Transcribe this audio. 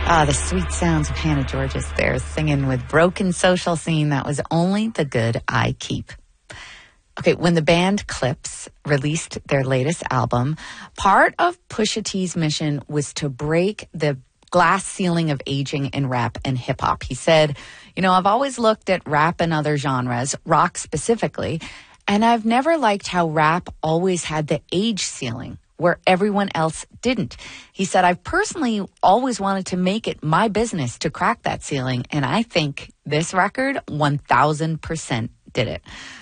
Ah, the sweet sounds of Hannah Georges there singing with Broken Social Scene. That was Only the Good I Keep. Okay, when the band Clips released their latest album, part of Pusha T's mission was to break the glass ceiling of aging in rap and hip hop. He said, I've always looked at rap and other genres, rock specifically, and I've never liked how rap always had the age ceiling where everyone else didn't. He said, I've personally always wanted to make it my business to crack that ceiling, and I think this record 1000% did it.